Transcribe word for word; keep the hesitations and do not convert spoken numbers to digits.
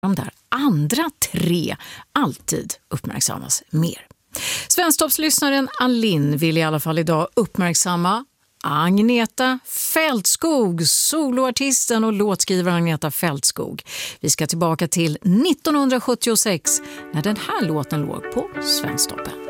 de där andra tre alltid uppmärksammas mer. Svensktoppslyssnaren Alin vill i alla fall idag uppmärksamma Agneta Fältskog, soloartisten och låtskrivaren Agneta Fältskog. Vi ska tillbaka till nittonhundrasjuttiosex när den här låten låg på Svensktoppen.